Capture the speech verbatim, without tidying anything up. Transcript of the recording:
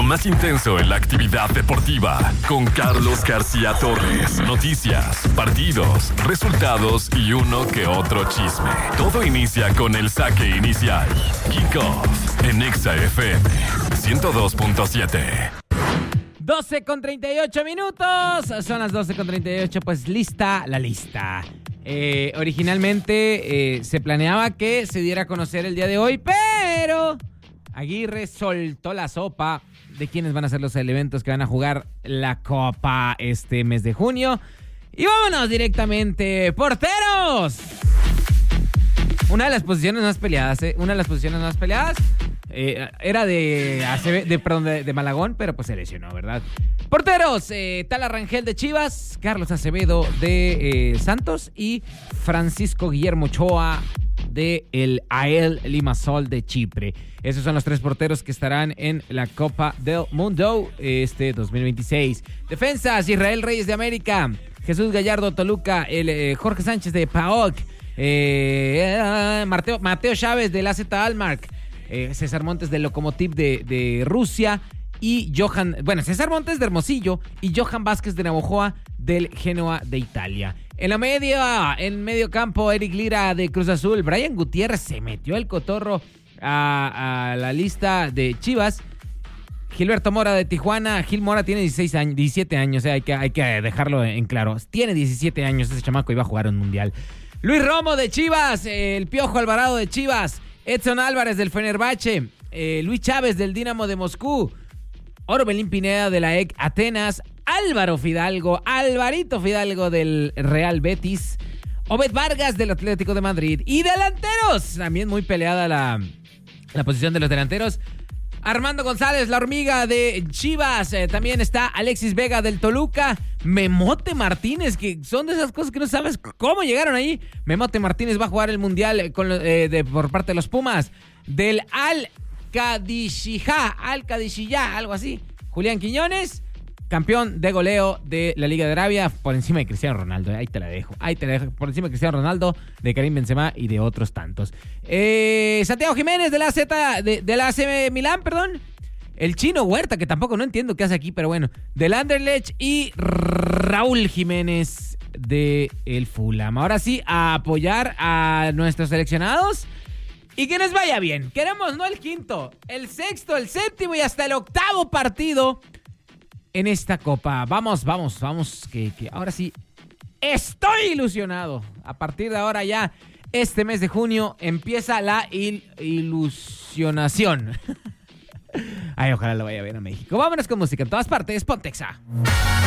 más intenso en la actividad deportiva con Carlos García Torres. Noticias, partidos, resultados y uno que otro chisme. Todo inicia con el saque inicial. Kickoff en Exa F M ciento dos punto siete. doce con treinta y ocho minutos. Son las doce con treinta y ocho. Pues lista la lista. Eh, originalmente eh, se planeaba que se diera a conocer el día de hoy, pero Aguirre soltó la sopa de quiénes van a ser los elementos que van a jugar la Copa este mes de junio. Y vámonos directamente. ¡Porteros! Una de las posiciones más peleadas, ¿eh? Una de las posiciones más peleadas eh, era de, Aceve- de, perdón, de, de Malagón, pero pues se lesionó, ¿verdad? Porteros, eh, Tala Rangel de Chivas, Carlos Acevedo de eh, Santos y Francisco Guillermo Ochoa de el A E L Limassol de Chipre. Esos son los tres porteros que estarán en la Copa del Mundo este dos mil veintiséis. Defensas, Israel Reyes de América, Jesús Gallardo Toluca, el eh, Jorge Sánchez de P A O K, eh, Mateo, Mateo Chávez del A Z Alkmaar, eh, César Montes del Lokomotiv de, de Rusia y Johan, bueno, César Montes de Hermosillo y Johan Vázquez de Navojoa del Genoa de Italia. En la media, en medio campo, Eric Lira de Cruz Azul, Brian Gutiérrez se metió el cotorro a, a la lista de Chivas. Gilberto Mora de Tijuana. Gil Mora tiene dieciséis años, diecisiete años, eh, hay, que, hay que dejarlo en claro. Tiene diecisiete años ese chamaco y va a jugar un mundial. Luis Romo de Chivas, eh, el Piojo Alvarado de Chivas, Edson Álvarez del Fenerbahce, eh, Luis Chávez del Dinamo de Moscú, Orbelín Pineda de la E C Atenas, Álvaro Fidalgo, Alvarito Fidalgo del Real Betis, Obed Vargas del Atlético de Madrid y delanteros. También muy peleada la, la posición de los delanteros. Armando González, la hormiga de Chivas. Eh, también está Alexis Vega del Toluca. Memote Martínez, que son de esas cosas que no sabes cómo llegaron ahí. Memote Martínez va a jugar el Mundial con, eh, de, por parte de los Pumas. Del Al-Qadishiyah, Al-Qadishiyah, algo así. Julián Quiñones, campeón de goleo de la Liga de Arabia, por encima de Cristiano Ronaldo. Ahí te la dejo. Ahí te la dejo. Por encima de Cristiano Ronaldo, de Karim Benzema y de otros tantos. Eh, Santiago Jiménez de la Z, de, de la A C Milán, perdón. El Chino Huerta, que tampoco no entiendo qué hace aquí, pero bueno. Del Anderlecht y Raúl Jiménez de el Fulham. Ahora sí, a apoyar a nuestros seleccionados. Y que nos vaya bien. Queremos no el quinto, el sexto, el séptimo y hasta el octavo partido en esta copa. Vamos, vamos, vamos, que, que ahora sí estoy ilusionado. A partir de ahora ya, este mes de junio, empieza la il- ilusionación. Ay, ojalá lo vaya a ver a México. Vámonos con música en todas partes. Ponte Exa.